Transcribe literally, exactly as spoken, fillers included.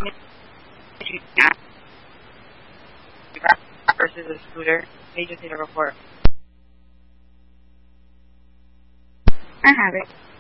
versus a scooter. They just need a report. I have it.